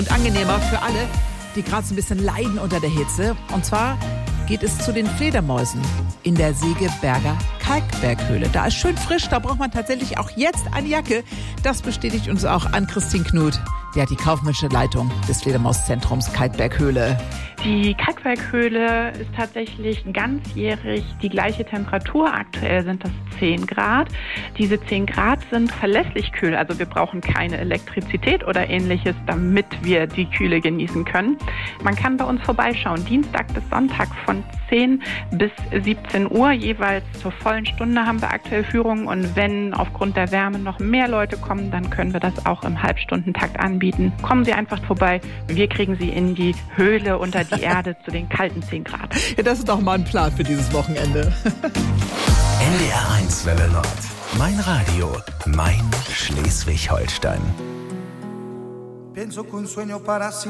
Und angenehmer für alle, die gerade so ein bisschen leiden unter der Hitze. Und zwar geht es zu den Fledermäusen in der Segeberger Kalkberghöhle. Da ist schön frisch, da braucht man tatsächlich auch jetzt eine Jacke. Das bestätigt uns auch Ann-Christine Knut. Die hat die kaufmännische Leitung des Fledermauszentrums Kalkberghöhle. Die Kalkberghöhle ist tatsächlich ganzjährig die gleiche Temperatur. Aktuell sind das 10 Grad. Diese 10 Grad sind verlässlich kühl. Also wir brauchen keine Elektrizität oder ähnliches, damit wir die Kühle genießen können. Man kann bei uns vorbeischauen, Dienstag bis Sonntag von 10 bis 17 Uhr. Jeweils zur vollen Stunde haben wir aktuell Führungen. Und wenn aufgrund der Wärme noch mehr Leute kommen, dann können wir das auch im Halbstundentakt anbieten. Kommen Sie einfach vorbei. Wir kriegen Sie in die Höhle unter die Erde zu den kalten 10 Grad. Ja, das ist doch mal ein Plan für dieses Wochenende. NDR1 Welle Nord. Mein Radio, mein Schleswig-Holstein. Pienso que un sueño para